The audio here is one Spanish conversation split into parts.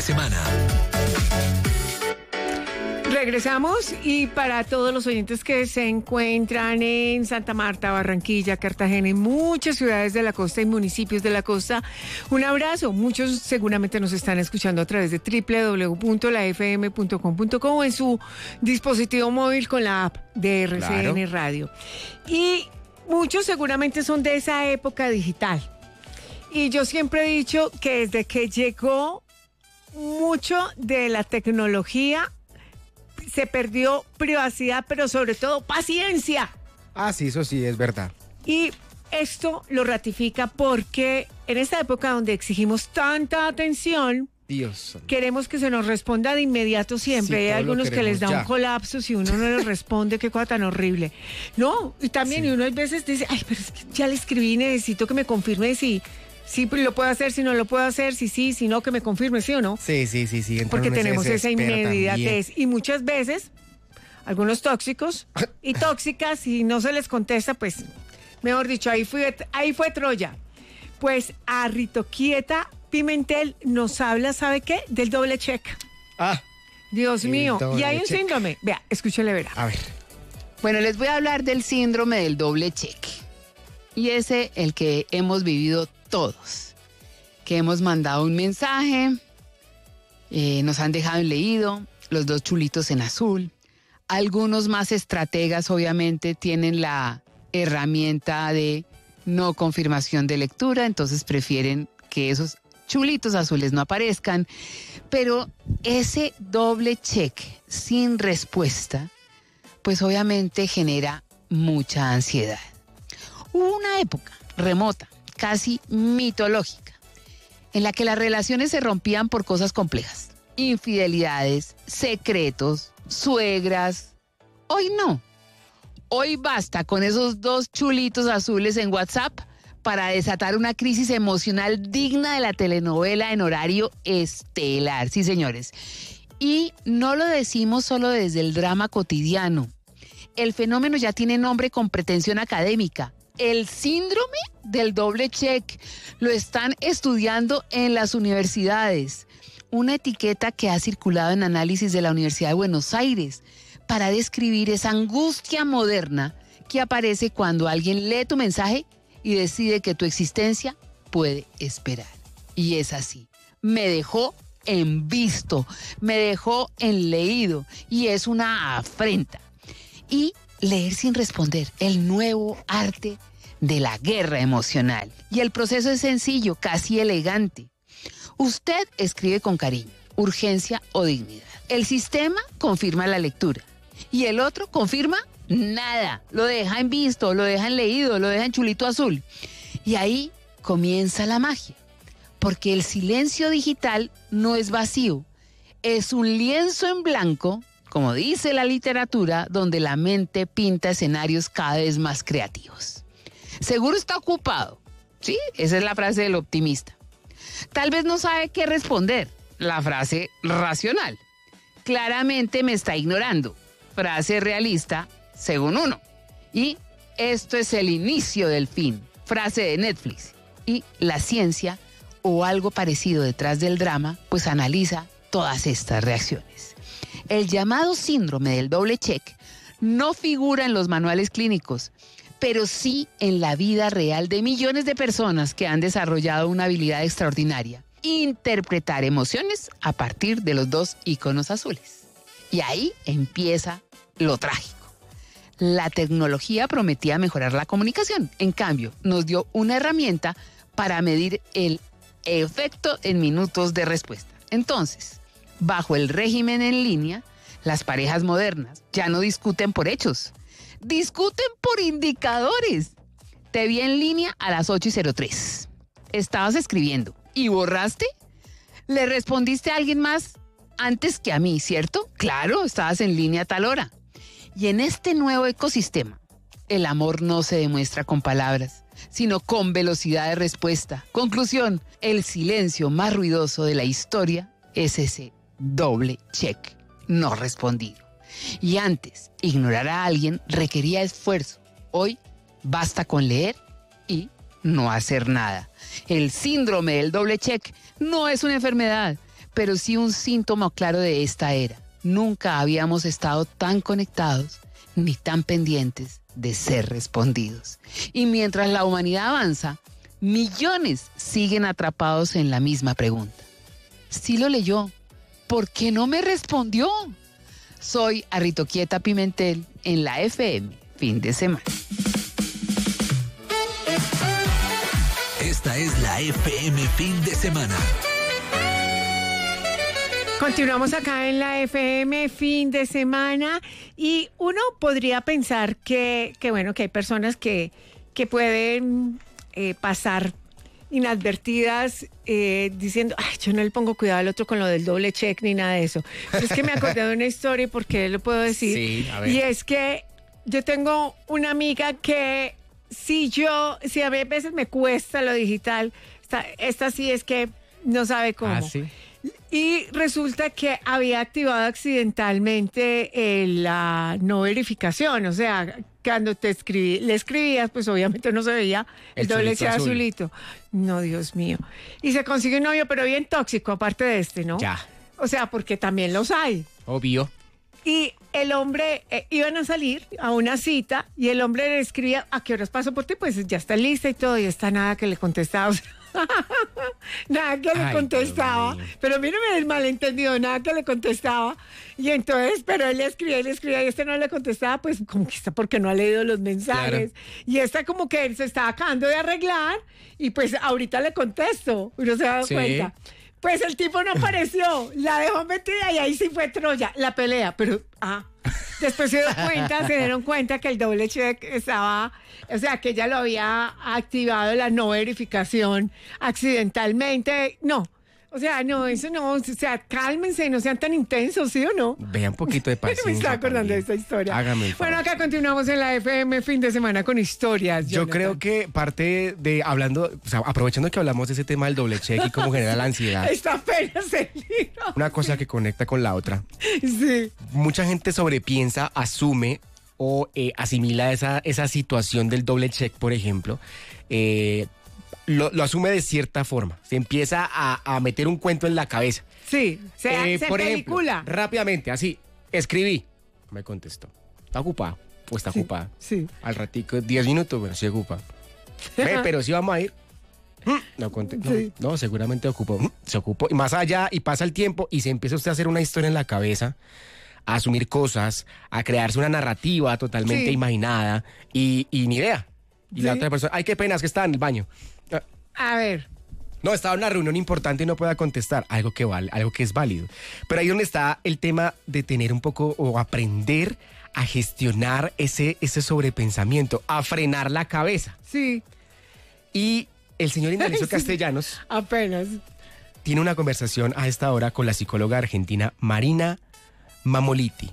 Semana. Regresamos y para todos los oyentes que se encuentran en Santa Marta, Barranquilla, Cartagena y muchas ciudades de la costa y municipios de la costa, un abrazo. Muchos seguramente nos están escuchando a través de www.lafm.com.co o en su dispositivo móvil con la app de RCN Radio. Y muchos seguramente son de esa época digital. Y yo siempre he dicho que desde que llegó mucho de la tecnología, se perdió privacidad, pero sobre todo paciencia. Ah, sí, eso sí, es verdad. Y esto lo ratifica porque en esta época donde exigimos tanta atención, Dios. queremos que se nos responda de inmediato siempre. Sí, Hay todo algunos lo que les da queremos un colapso si uno no les responde, qué cosa tan horrible. No, y también, Sí. y uno a veces dice, ay, pero es que ya le escribí, necesito que me confirme si lo puedo hacer, si no lo puedo hacer, si no, que me confirme, sí o no. Sí. Porque tenemos esa inmediatez. Y muchas veces, algunos tóxicos y tóxicas, si no se les contesta, pues, mejor dicho, ahí fue Troya. Pues a Rito Quieta Pimentel nos habla, ¿sabe qué? Del doble check. Ah, Dios mío. Y hay un check. síndrome. Vea, escúchele, verá. a ver. Bueno, les voy a hablar del síndrome del doble cheque. Y ese, el que hemos vivido todos. Que hemos mandado un mensaje, nos han dejado en leído, los dos chulitos en azul. Algunos más estrategas, obviamente, tienen la herramienta de no confirmación de lectura, entonces prefieren que esos chulitos azules no aparezcan. Pero ese doble cheque sin respuesta, pues obviamente genera mucha ansiedad. Hubo una época remota, casi mitológica, en la que las relaciones se rompían por cosas complejas. Infidelidades, secretos, suegras. Hoy no. Hoy basta con esos dos chulitos azules en WhatsApp para desatar una crisis emocional digna de la telenovela en horario estelar. Sí, señores. Y no lo decimos solo desde el drama cotidiano. El fenómeno ya tiene nombre con pretensión académica. El síndrome del doble check. Lo están estudiando en las universidades. Una etiqueta que ha circulado en análisis de la Universidad de Buenos Aires para describir esa angustia moderna que aparece cuando alguien lee tu mensaje y decide que tu existencia puede esperar. Y es así. Me dejó en visto, me dejó en leído y es una afrenta. Y leer sin responder, el nuevo arte de la guerra emocional. Y el proceso es sencillo, casi elegante. Usted escribe con cariño, urgencia o dignidad. El sistema confirma la lectura y el otro confirma nada. Lo deja en visto, lo deja en leído, lo deja en chulito azul. Y ahí comienza la magia, porque el silencio digital no es vacío, es un lienzo en blanco, como dice la literatura, donde la mente pinta escenarios cada vez más creativos. Seguro está ocupado, ¿sí? Esa es la frase del optimista. Tal vez no sabe qué responder, la frase racional. Claramente me está ignorando, frase realista, según uno. Y esto es el inicio del fin, frase de Netflix. Y la ciencia, o algo parecido detrás del drama, pues analiza todas estas reacciones. El llamado síndrome del doble check no figura en los manuales clínicos, pero sí en la vida real de millones de personas que han desarrollado una habilidad extraordinaria: interpretar emociones a partir de los dos iconos azules. Y ahí empieza lo trágico. La tecnología prometía mejorar la comunicación. En cambio, nos dio una herramienta para medir el efecto en minutos de respuesta. Entonces, bajo el régimen en línea, las parejas modernas ya no discuten por hechos, discuten por indicadores. Te vi en línea a las 8:03. Estabas escribiendo y borraste. Le respondiste a alguien más antes que a mí, ¿cierto? Claro, estabas en línea a tal hora. Y en este nuevo ecosistema, el amor no se demuestra con palabras, sino con velocidad de respuesta. Conclusión: el silencio más ruidoso de la historia es ese doble check no respondido. Y antes, ignorar a alguien requería esfuerzo. Hoy, basta con leer y no hacer nada. El síndrome del doble check no es una enfermedad, pero sí un síntoma claro de esta era. Nunca habíamos estado tan conectados ni tan pendientes de ser respondidos. Y mientras la humanidad avanza, millones siguen atrapados en la misma pregunta. Sí lo leyó, ¿por qué no me respondió? Soy Arritoquieta Pimentel en la FM, fin de semana. Esta es la FM fin de semana. Continuamos acá en la FM fin de semana y uno podría pensar que hay personas que pueden pasar inadvertidas diciendo, ay, yo no le pongo cuidado al otro con lo del doble check ni nada de eso. Pero es que me acordé de una historia y por qué lo puedo decir. Sí, a ver. Y es que yo tengo una amiga que si a mí a veces me cuesta lo digital, esta sí es que no sabe cómo. Ah, sí. Y resulta que había activado accidentalmente la no verificación, o sea, cuando le escribías, pues obviamente no se veía el doble C azulito. No, Dios mío. Y se consigue un novio, pero bien tóxico, aparte de este, ¿no? Ya. O sea, porque también los hay. Obvio. Y el hombre, iban a salir a una cita y el hombre le escribía, ¿a qué horas paso por ti? Pues ya está lista y todo, y está nada que le contestaba. O sea, nada que le contestaba. Pero mírame el malentendido, nada que le contestaba. Y entonces, pero él le escribía y este no le contestaba, pues como que está porque no ha leído los mensajes. Claro. Y esta como que él se estaba acabando de arreglar y pues ahorita le contesto. Uno se da cuenta. Pues el tipo no apareció, la dejó metida y ahí sí fue Troya, la pelea. Pero, después se dieron cuenta que el doble check estaba, o sea, que ella lo había activado la no verificación accidentalmente. No, o sea, no, eso no, o sea, cálmense, no sean tan intensos, ¿sí o no? Vean un poquito de paciencia. Me estaba acordando de esta historia. Hágame el favor. Bueno, acá continuamos en la FM fin de semana con historias. Yo Jonathan. creo que parte de hablando, o sea, aprovechando que hablamos de ese tema del doble check y cómo genera la ansiedad. Está apenas el libro. Una cosa que conecta con la otra. Sí. Mucha gente sobrepiensa, asume o asimila esa situación del doble check, por ejemplo. Lo asume de cierta forma. Se empieza a meter un cuento en la cabeza. Sí, se por película. Ejemplo, rápidamente, así, escribí. Me contestó. ¿Está ocupado? ¿O está ocupada? Sí. Al ratico, 10 minutos, bueno, sí ocupa. Pero sí vamos a ir. No contestó. Sí. No, seguramente ocupó. Se ocupó. Y más allá, y pasa el tiempo, y se empieza usted a hacer una historia en la cabeza, a asumir cosas, a crearse una narrativa totalmente imaginada, y ni idea. Y la otra persona, ay, qué pena, es que estaba en el baño. A ver. No, estaba en una reunión importante y no pueda contestar. Algo que vale, algo que es válido. Pero ahí donde está el tema de tener un poco o aprender a gestionar ese sobrepensamiento, a frenar la cabeza. Sí. Y el señor Indalecio Castellanos apenas tiene una conversación a esta hora con la psicóloga argentina Marina Mammoliti.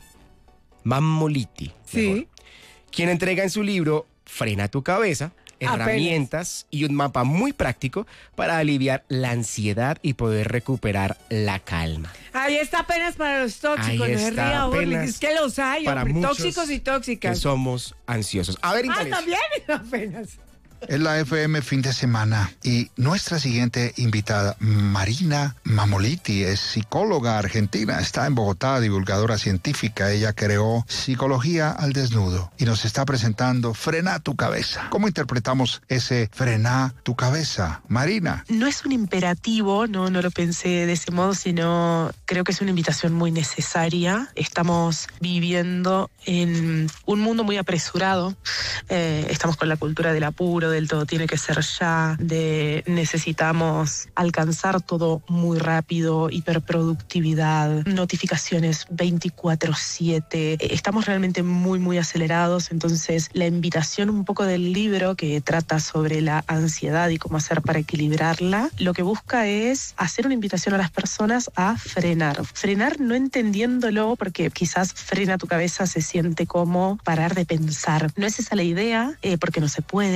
Sí. Mejor, quien entrega en su libro Frena tu cabeza herramientas y un mapa muy práctico para aliviar la ansiedad y poder recuperar la calma. Ahí está apenas para los tóxicos, Ahí no se está ría, apenas es que los hay, para hombre, muchos tóxicos y tóxicas. Que somos ansiosos. A ver, Indalecio. También apenas. Es la FM fin de semana y nuestra siguiente invitada, Marina Mammoliti, es psicóloga argentina, está en Bogotá, divulgadora científica. Ella creó Psicología al Desnudo y nos está presentando Frena tu cabeza. ¿Cómo interpretamos ese frena tu cabeza, Marina? No es un imperativo, no lo pensé de ese modo, sino creo que es una invitación muy necesaria. Estamos viviendo en un mundo muy apresurado, estamos con la cultura del apuro, del todo tiene que ser ya, de necesitamos alcanzar todo muy rápido, hiperproductividad, notificaciones 24/7. Estamos realmente muy, muy acelerados. Entonces, la invitación un poco del libro que trata sobre la ansiedad y cómo hacer para equilibrarla, lo que busca es hacer una invitación a las personas a frenar. Frenar no entendiéndolo, porque quizás frena tu cabeza se siente como parar de pensar. No es esa la idea, porque no se puede parar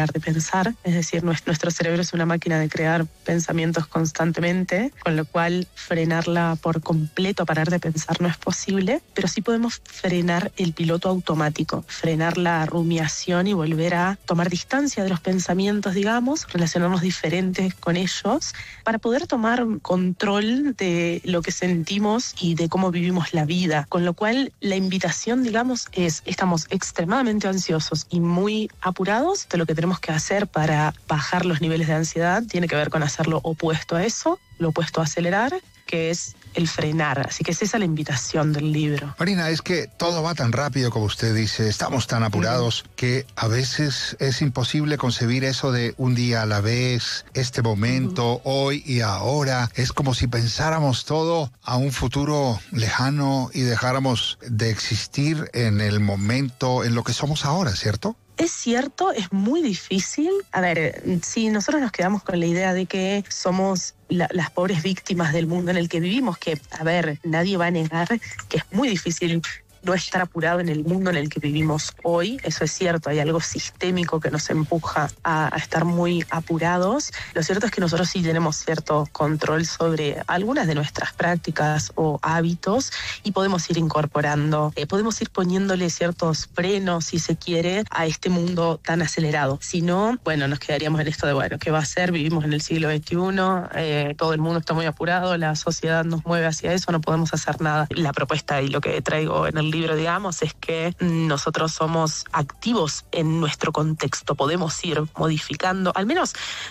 parar de pensar, es decir, nuestro cerebro es una máquina de crear pensamientos constantemente, con lo cual frenarla por completo, parar de pensar no es posible, pero sí podemos frenar el piloto automático, frenar la rumiación y volver a tomar distancia de los pensamientos, digamos, relacionarnos diferentes con ellos, para poder tomar control de lo que sentimos y de cómo vivimos la vida. Con lo cual, la invitación, digamos, es: estamos extremadamente ansiosos y muy apurados. De lo que tenemos que hacer para bajar los niveles de ansiedad tiene que ver con hacer lo opuesto a eso, lo opuesto a acelerar, que es el frenar. Así que es esa la invitación del libro. Marina, es que todo va tan rápido, como usted dice, estamos tan apurados que a veces es imposible concebir eso de un día a la vez, este momento, hoy y ahora. Es como si pensáramos todo a un futuro lejano y dejáramos de existir en el momento, en lo que somos ahora, ¿cierto? Es cierto, es muy difícil. A ver, si nosotros nos quedamos con la idea de que somos las pobres víctimas del mundo en el que vivimos, que, a ver, nadie va a negar que es muy difícil no estar apurado en el mundo en el que vivimos hoy. Eso es cierto, hay algo sistémico que nos empuja a estar muy apurados. Lo cierto es que nosotros sí tenemos cierto control sobre algunas de nuestras prácticas o hábitos y podemos ir incorporando, podemos ir poniéndole ciertos frenos, si se quiere, a este mundo tan acelerado. Si no, bueno, nos quedaríamos en esto de, bueno, ¿qué va a ser? Vivimos en el siglo XXI, todo el mundo está muy apurado, la sociedad nos mueve hacia eso, no podemos hacer nada. La propuesta y lo que traigo en el libro, digamos, es que nosotros somos activos en nuestro contexto, podemos ir modificando, al menos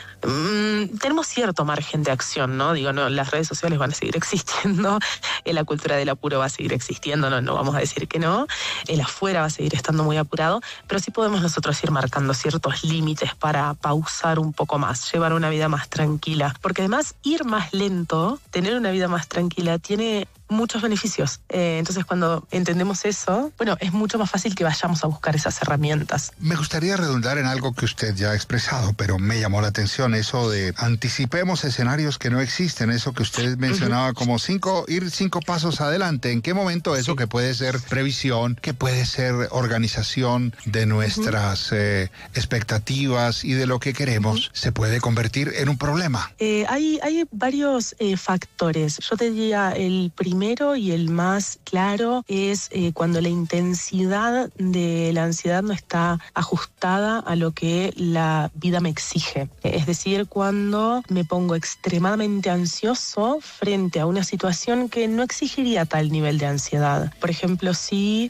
tenemos cierto margen de acción, ¿no? Digo, no, las redes sociales van a seguir existiendo, la cultura del apuro va a seguir existiendo, no vamos a decir que no, el afuera va a seguir estando muy apurado, pero sí podemos nosotros ir marcando ciertos límites para pausar un poco más, llevar una vida más tranquila, porque además ir más lento, tener una vida más tranquila, tiene muchos beneficios. Entonces, cuando entendemos eso, bueno, es mucho más fácil que vayamos a buscar esas herramientas. Me gustaría redundar en algo que usted ya ha expresado, pero me llamó la atención eso de anticipemos escenarios que no existen, eso que usted mencionaba como ir 5 pasos adelante. ¿En qué momento eso que puede ser previsión, que puede ser organización de nuestras expectativas y de lo que queremos, se puede convertir en un problema? Hay varios factores. Yo te diría el primero y el más claro es cuando la intensidad de la ansiedad no está ajustada a lo que la vida me exige. Es decir, cuando me pongo extremadamente ansioso frente a una situación que no exigiría tal nivel de ansiedad. Por ejemplo, si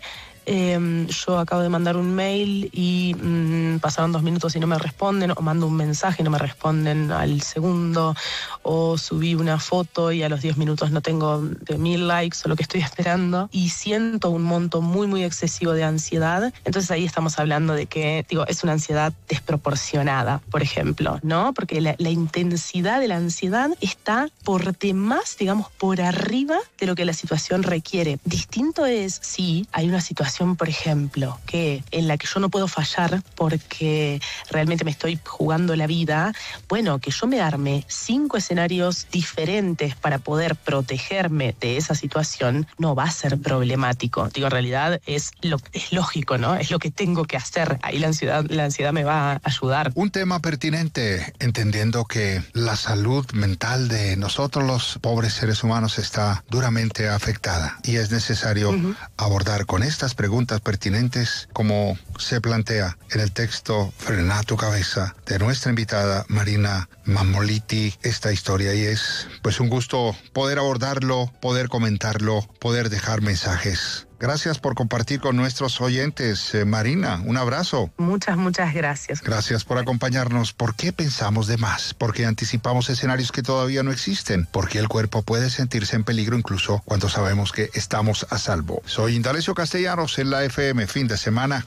yo acabo de mandar un mail y pasaron 2 minutos y no me responden, o mando un mensaje y no me responden al segundo, o subí una foto y a los 10 minutos no tengo de 1000 likes o lo que estoy esperando, y siento un monto muy, muy excesivo de ansiedad. Entonces ahí estamos hablando de que, es una ansiedad desproporcionada, por ejemplo, ¿no? Porque la intensidad de la ansiedad está por demás, por arriba de lo que la situación requiere. Distinto es si hay una situación, por ejemplo, en la que yo no puedo fallar porque realmente me estoy jugando la vida, bueno, que yo me arme 5 escenarios diferentes para poder protegerme de esa situación no va a ser problemático. En realidad es lógico, ¿no? Es lo que tengo que hacer. Ahí la ansiedad me va a ayudar. Un tema pertinente, entendiendo que la salud mental de nosotros los pobres seres humanos está duramente afectada y es necesario abordar con estas preguntas pertinentes, como se plantea en el texto Frena tu cabeza, de nuestra invitada Marina Mammoliti, esta historia, y es pues un gusto poder abordarlo, poder comentarlo, poder dejar mensajes. Gracias por compartir con nuestros oyentes, Marina. Un abrazo. Muchas, muchas gracias. Gracias por acompañarnos. ¿Por qué pensamos de más? ¿Por qué anticipamos escenarios que todavía no existen? ¿Por qué el cuerpo puede sentirse en peligro incluso cuando sabemos que estamos a salvo? Soy Indalecio Castellanos en la FM Fin de Semana.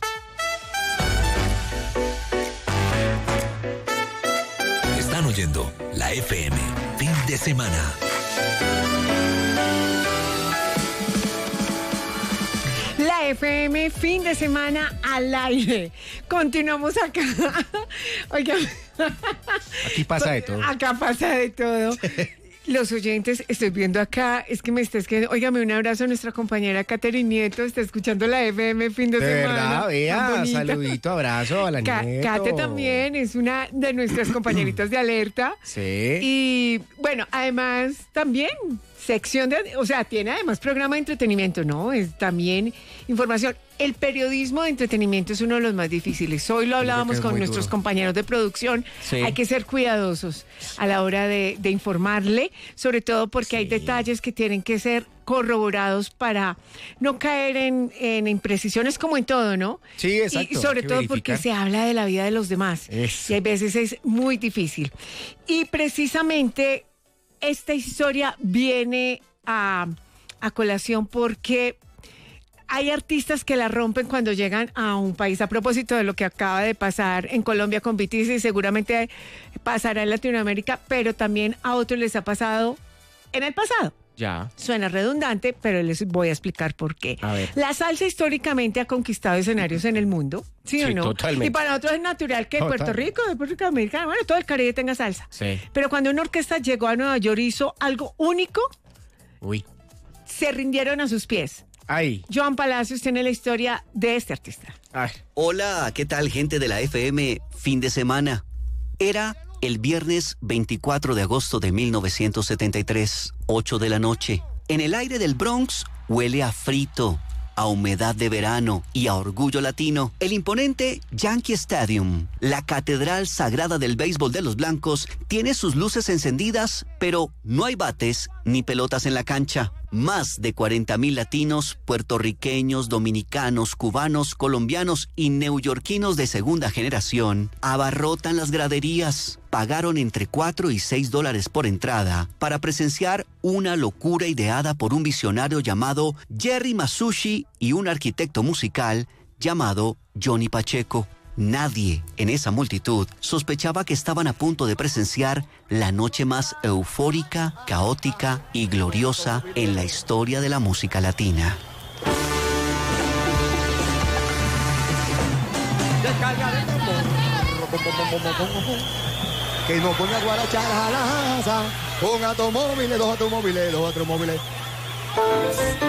Están oyendo la FM Fin de Semana. La FM Fin de Semana al aire. Continuamos acá. Oiga. Aquí pasa de todo. Acá pasa de todo. Los oyentes, estoy viendo acá, es que me está escribiendo, óigame, un abrazo a nuestra compañera Catherine Nieto, está escuchando la FM fin de semana. verdad, Tan vea, bonita. saludito, abrazo a la Nieto. Kate también es una de nuestras compañeritas de alerta. Sí. Y bueno, además también sección de, o sea, tiene además programa de entretenimiento, ¿no? Es también información. El periodismo de entretenimiento es uno de los más difíciles. Hoy lo hablábamos con nuestros compañeros de producción. Sí. Hay que ser cuidadosos a la hora de informarle, sobre todo porque hay detalles que tienen que ser corroborados para no caer en imprecisiones como en todo, ¿no? Sí, exacto. Y sobre hay que todo verificar. porque se habla de la vida de los demás. Eso. Y hay veces es muy difícil. Y precisamente esta historia viene a colación porque hay artistas que la rompen cuando llegan a un país. A propósito de lo que acaba de pasar en Colombia con BTS y seguramente pasará en Latinoamérica, pero también a otros les ha pasado en el pasado. Ya. Suena redundante, pero les voy a explicar por qué. A ver. La salsa históricamente ha conquistado escenarios en el mundo, ¿sí o Sí, no? totalmente. Y para nosotros es natural que Total. Puerto Rico, de República Dominicana, bueno, todo el Caribe tenga salsa. Sí. Pero cuando una orquesta llegó a Nueva York hizo algo único, Uy. se rindieron a sus pies. Ay. Joan Palacios tiene la historia de este artista. Ay. Hola, ¿qué tal, gente de la FM? Fin de semana. Era el viernes 24 de agosto de 1973, 8 de la noche. En el aire del Bronx huele a frito, a humedad de verano y a orgullo latino. El imponente Yankee Stadium, la catedral sagrada del béisbol de los blancos, tiene sus luces encendidas, pero no hay bates ni pelotas en la cancha. Más de 40,000 latinos, puertorriqueños, dominicanos, cubanos, colombianos y neoyorquinos de segunda generación abarrotan las graderías. Pagaron entre $4 y $6 por entrada para presenciar una locura ideada por un visionario llamado Jerry Masucci y un arquitecto musical llamado Johnny Pacheco. Nadie en esa multitud sospechaba que estaban a punto de presenciar la noche más eufórica, caótica y gloriosa en la historia de la música latina. Que no ponga guarachar a la asa, un automóvil, dos automóviles, dos automóviles.